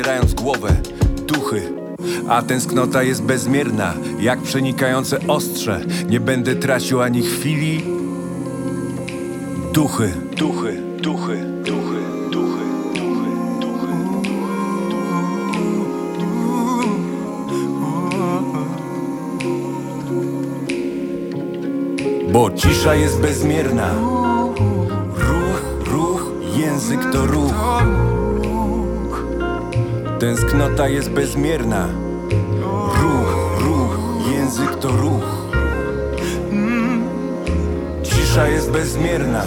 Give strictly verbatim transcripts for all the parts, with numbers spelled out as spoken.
Grając głowę, duchy, a tęsknota jest bezmierna, jak przenikające ostrze. Nie będę tracił ani chwili. Duchy, duchy, duchy, duchy, duchy, duchy, duchy. Bo cisza jest bezmierna. Ruch, ruch, język to ruch. Tęsknota jest bezmierna. Ruch, ruch, język to ruch. Cisza jest bezmierna.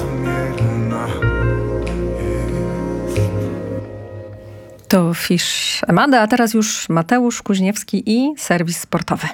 To Fish Emada, a teraz już Mateusz Kuźniewski i serwis sportowy.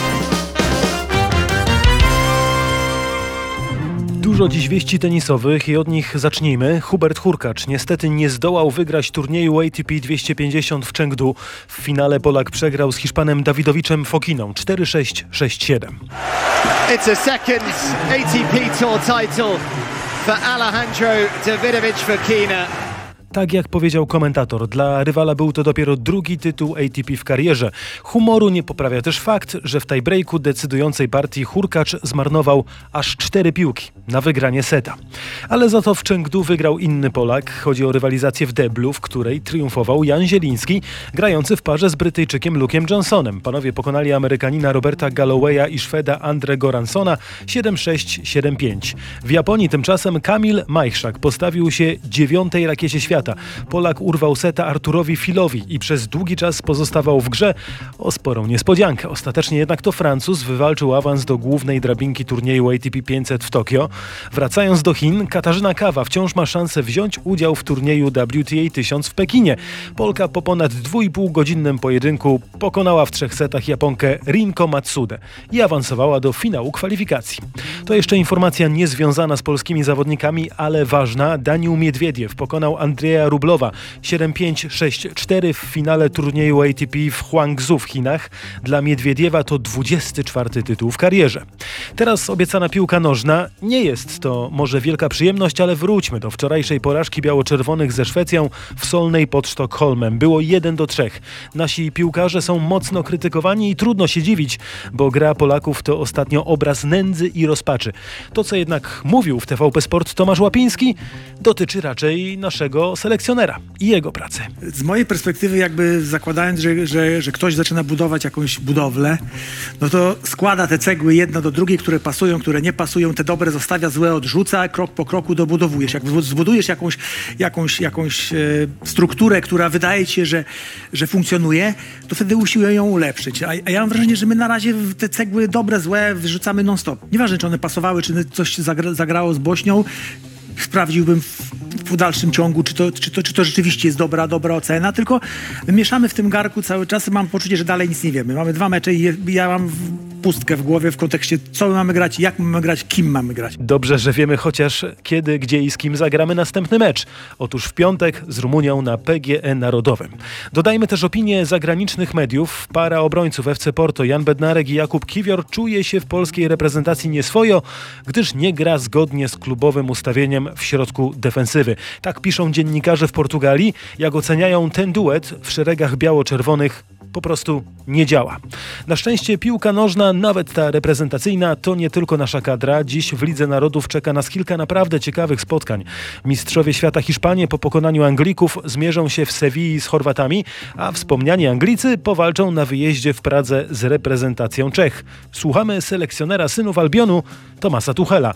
Dużo dziś wieści tenisowych i od nich zacznijmy. Hubert Hurkacz niestety nie zdołał wygrać turnieju A T P dwieście pięćdziesiąt w Chengdu. W finale Polak przegrał z Hiszpanem Dawidowiczem Fokiną cztery sześć, sześć siedem. It's a second A T P Tour title for Alejandro Davidovich Fokina. Tak jak powiedział komentator, dla rywala był to dopiero drugi tytuł A T P w karierze. Humoru nie poprawia też fakt, że w tiebreaku decydującej partii Hurkacz zmarnował aż cztery piłki na wygranie seta. Ale za to w Chengdu wygrał inny Polak. Chodzi o rywalizację w deblu, w której triumfował Jan Zieliński, grający w parze z Brytyjczykiem Luke'em Johnsonem. Panowie pokonali Amerykanina Roberta Gallowaya i Szweda Andre Goransona siedem sześć, siedem pięć. W Japonii tymczasem Kamil Majchrzak postawił się dziewiątej rakiecie świata. Polak urwał seta Arturowi Filowi i przez długi czas pozostawał w grze o sporą niespodziankę. Ostatecznie jednak to Francuz wywalczył awans do głównej drabinki turnieju A T P pięćset w Tokio. Wracając do Chin, Katarzyna Kawa wciąż ma szansę wziąć udział w turnieju W T A tysiąc w Pekinie. Polka po ponad dwuipółgodzinnym pojedynku pokonała w trzech setach Japonkę Rinko Matsudę i awansowała do finału kwalifikacji. To jeszcze informacja niezwiązana z polskimi zawodnikami, ale ważna. Daniil Miedwiediew pokonał Andrzeja Rublowa siedem pięć, sześć cztery w finale turnieju A T P w Huangzhou w Chinach. Dla Miedwiediewa to dwudziesty czwarty tytuł w karierze. Teraz obiecana piłka nożna. Nie jest to może wielka przyjemność, ale wróćmy do wczorajszej porażki biało-czerwonych ze Szwecją w Solnej pod Sztokholmem. Było jeden do trzech. Nasi piłkarze są mocno krytykowani i trudno się dziwić, bo gra Polaków to ostatnio obraz nędzy i rozpaczy. To, co jednak mówił w T V P Sport Tomasz Łapiński, dotyczy raczej naszego selekcjonera i jego pracy. Z mojej perspektywy, jakby zakładając, że, że, że ktoś zaczyna budować jakąś budowlę, no to składa te cegły jedna do drugiej, które pasują, które nie pasują, te dobre zostawia, złe odrzuca, krok po kroku dobudowujesz. Jak zbudujesz jakąś, jakąś, jakąś e, strukturę, która wydaje ci się, że, że funkcjonuje, to wtedy usiłuję ją ulepszyć. A, a ja mam wrażenie, że my na razie te cegły dobre, złe wyrzucamy non-stop. Nieważne, czy one pasowały, czy coś zagra, zagrało z Bośnią, sprawdziłbym w, w dalszym ciągu, czy to, czy, to, czy to rzeczywiście jest dobra, dobra ocena, tylko mieszamy w tym garku cały czas i mam poczucie, że dalej nic nie wiemy. Mamy dwa mecze i ja mam pustkę w głowie w kontekście, co my mamy grać, jak mamy grać, kim mamy grać. Dobrze, że wiemy chociaż kiedy, gdzie i z kim zagramy następny mecz. Otóż w piątek z Rumunią na P G E Narodowym. Dodajmy też opinię zagranicznych mediów. Para obrońców F C Porto, Jan Bednarek i Jakub Kiwior, czuje się w polskiej reprezentacji nieswojo, gdyż nie gra zgodnie z klubowym ustawieniem w środku defensywy. Tak piszą dziennikarze w Portugalii. Jak oceniają ten duet w szeregach biało-czerwonych, po prostu nie działa. Na szczęście piłka nożna, nawet ta reprezentacyjna, to nie tylko nasza kadra. Dziś w Lidze Narodów czeka nas kilka naprawdę ciekawych spotkań. Mistrzowie świata Hiszpanie po pokonaniu Anglików zmierzą się w Sewilli z Chorwatami, a wspomniani Anglicy powalczą na wyjeździe w Pradze z reprezentacją Czech. Słuchamy selekcjonera synów Albionu, Thomasa Tuchela.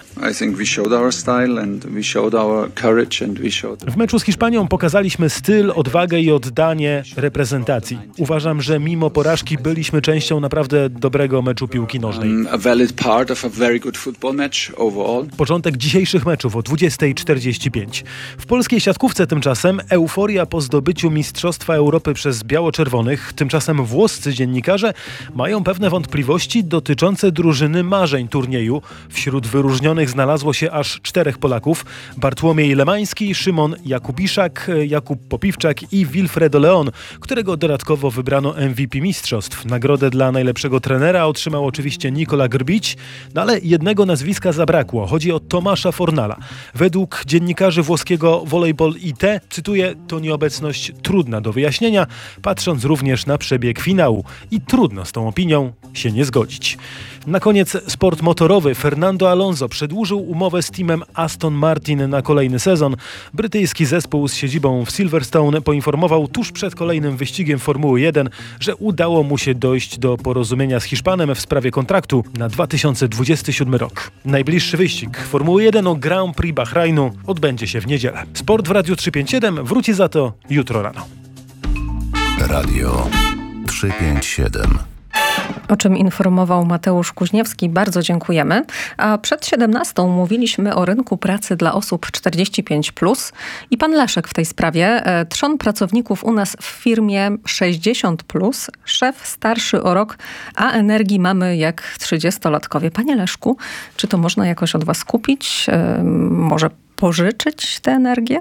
W meczu z Hiszpanią pokazaliśmy styl, odwagę i oddanie reprezentacji. Uważam, że mimo porażki byliśmy częścią naprawdę dobrego meczu piłki nożnej. Początek dzisiejszych meczów o dwudziesta czterdzieści pięć. W polskiej siatkówce tymczasem euforia po zdobyciu Mistrzostwa Europy przez biało-czerwonych. Tymczasem włoscy dziennikarze mają pewne wątpliwości dotyczące drużyny marzeń turnieju. Wśród wyróżnionych znalazło się aż czterech Polaków. Bartłomiej Lemański, Szymon Jakubiszak, Jakub Popiwczak i Wilfredo Leon, którego dodatkowo wybrano do M V P mistrzostw. Nagrodę dla najlepszego trenera otrzymał oczywiście Nikola Grbić, no ale jednego nazwiska zabrakło. Chodzi o Tomasza Fornala. Według dziennikarzy włoskiego Volleyball I T, cytuję, to nieobecność trudna do wyjaśnienia, patrząc również na przebieg finału. I trudno z tą opinią się nie zgodzić. Na koniec sport motorowy. Fernando Alonso przedłużył umowę z teamem Aston Martin na kolejny sezon. Brytyjski zespół z siedzibą w Silverstone poinformował tuż przed kolejnym wyścigiem Formuły jeden, że udało mu się dojść do porozumienia z Hiszpanem w sprawie kontraktu na dwa tysiące dwudziesty siódmy rok. Najbliższy wyścig Formuły jeden o Grand Prix Bahrajnu odbędzie się w niedzielę. Sport w Radiu trzysta pięćdziesiąt siedem wróci za to jutro rano. Radio trzysta pięćdziesiąt siedem. O czym informował Mateusz Kuźniewski. Bardzo dziękujemy. A przed siedemnastą mówiliśmy o rynku pracy dla osób czterdzieści pięć plus i pan Leszek w tej sprawie. Trzon pracowników u nas w firmie sześćdziesiąt plus, szef starszy o rok, a energii mamy jak trzydziestolatkowie. Panie Leszku, czy to można jakoś od was kupić? Może pożyczyć tę energię?